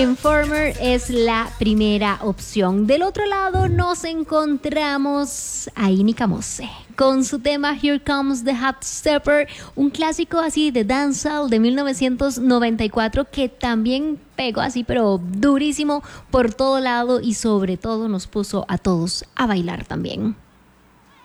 Informer es la primera opción. Del otro lado nos encontramos a Inika Mose con su tema Here Comes the Hot Stepper, un clásico así de dancehall de 1994 que también pegó así pero durísimo por todo lado y sobre todo nos puso a todos a bailar también.